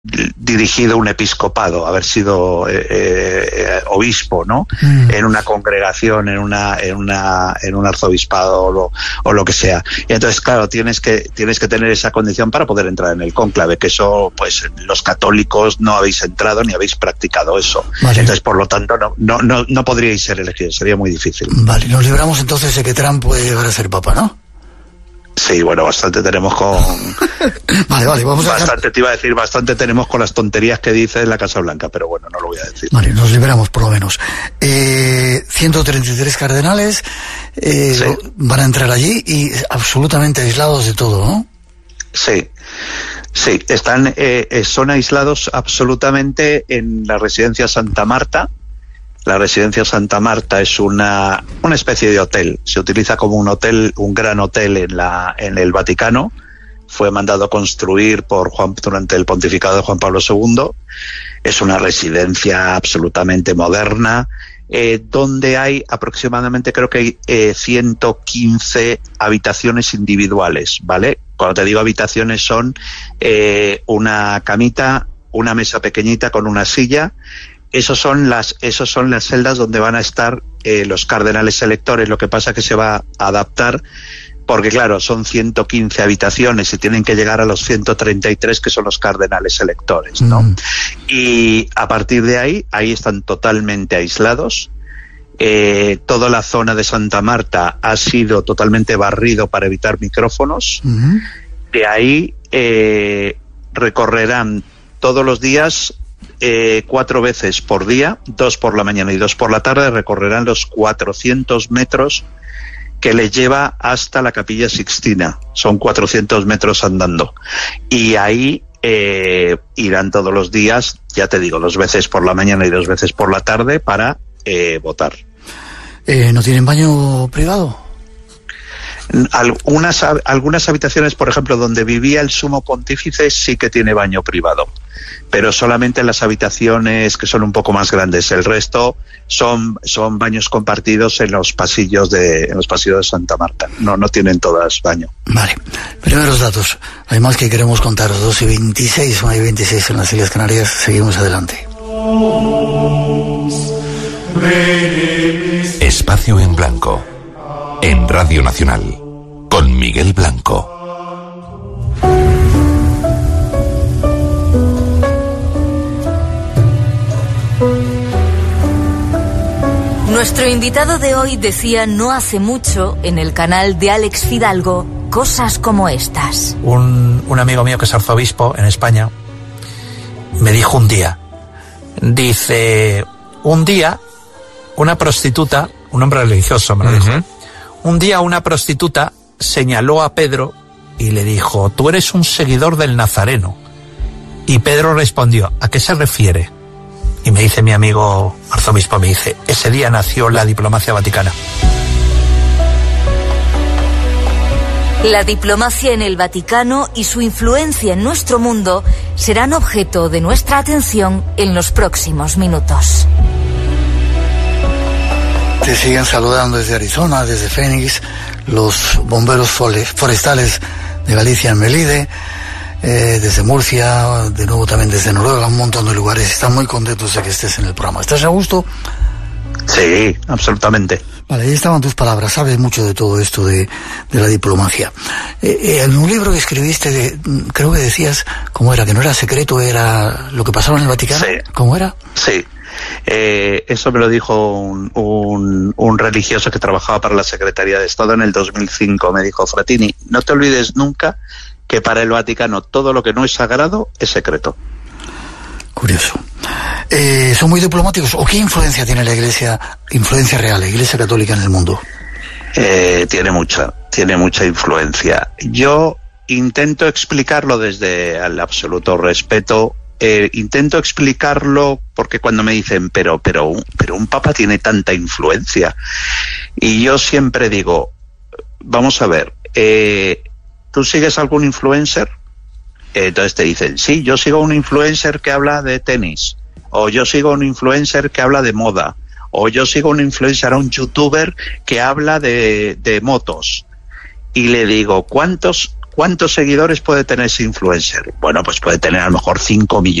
dirigido un episcopado, haber sido obispo, ¿no? En una congregación, en un arzobispado o lo que sea. Y entonces, claro, tienes que tener esa condición para poder entrar en el cónclave, que eso, pues, los católicos no habéis entrado ni habéis practicado eso. Vale. Entonces, por lo tanto, no podríais ser elegidos, sería muy difícil. Vale, nos libramos entonces de que Trump puede llegar a ser papa, ¿no? Sí, bueno, bastante tenemos con... Vale, vamos a... Bastante, te iba a decir, bastante tenemos con las tonterías que dice en la Casa Blanca, pero bueno, no lo voy a decir. Vale, nos liberamos por lo menos. 133 cardenales sí. Van a entrar allí y absolutamente aislados de todo, ¿no? Sí, son aislados absolutamente en la residencia Santa Marta. La residencia Santa Marta es una especie de hotel. Se utiliza como un hotel, un gran hotel en el Vaticano. Fue mandado construir durante el pontificado de Juan Pablo II. Es una residencia absolutamente moderna, donde hay aproximadamente, creo que hay 115 habitaciones individuales, ¿vale? Cuando te digo habitaciones son una camita, una mesa pequeñita con una silla. Esos son las celdas donde van a estar los cardenales electores. Lo que pasa es que se va a adaptar porque, claro, son 115 habitaciones y tienen que llegar a los 133 que son los cardenales electores, ¿no? Y a partir de ahí están totalmente aislados. Toda la zona de Santa Marta ha sido totalmente barrido para evitar micrófonos. De ahí recorrerán todos los días 4 veces por día, 2 por la mañana y 2 por la tarde, recorrerán los 400 metros que les lleva hasta la Capilla Sixtina. Son 400 metros andando. Y ahí irán todos los días, ya te digo, 2 veces por la mañana y 2 veces por la tarde para votar. ¿No tienen baño privado? Algunas habitaciones, por ejemplo, donde vivía el sumo pontífice, sí que tiene baño privado, pero solamente en las habitaciones que son un poco más grandes. El resto son baños compartidos en los pasillos de Santa Marta. No tienen todas baño. Vale. Primeros datos. Hay más que queremos contaros. 2:26, 1:26 en las Islas Canarias. Seguimos adelante. Espacio en Blanco. En Radio Nacional. Con Miguel Blanco. Nuestro invitado de hoy decía no hace mucho en el canal de Alex Fidalgo cosas como estas. Un amigo mío que es arzobispo en España me dijo un día, una prostituta, un hombre religioso me lo dijo, un día una prostituta señaló a Pedro y le dijo, tú eres un seguidor del Nazareno. Y Pedro respondió, ¿a qué se refiere? Y me dice mi amigo arzobispo, me dice, ese día nació la diplomacia vaticana. La diplomacia en el Vaticano y su influencia en nuestro mundo serán objeto de nuestra atención en los próximos minutos. Te siguen saludando desde Arizona, desde Phoenix, los bomberos forestales de Galicia en Melide, desde Murcia, de nuevo también desde Noruega, un montón de lugares. Están muy contentos de que estés en el programa. ¿Estás a gusto? Sí, absolutamente. Vale, ahí estaban tus palabras. Sabes mucho de todo esto de la diplomacia. En un libro que escribiste, creo que decías, ¿cómo era? Que no era secreto, era lo que pasaba en el Vaticano. Sí. ¿Cómo era? Sí. Eso me lo dijo un religioso que trabajaba para la Secretaría de Estado en el 2005. Me dijo, Frattini, no te olvides nunca que para el Vaticano todo lo que no es sagrado es secreto. Curioso. ¿Son muy diplomáticos? ¿O qué influencia tiene la Iglesia, influencia real, la Iglesia Católica en el mundo? Tiene mucha influencia. Yo intento explicarlo desde el absoluto respeto. Intento explicarlo porque cuando me dicen, pero un papa tiene tanta influencia. Y yo siempre digo, vamos a ver, ¿tú sigues algún influencer? Entonces te dicen, sí, yo sigo a un influencer que habla de tenis, o yo sigo a un influencer que habla de moda, o yo sigo a un influencer, a un youtuber que habla de motos. Y le digo, ¿cuántos ¿cuántos seguidores puede tener ese influencer? Bueno, pues puede tener a lo mejor 5 millones.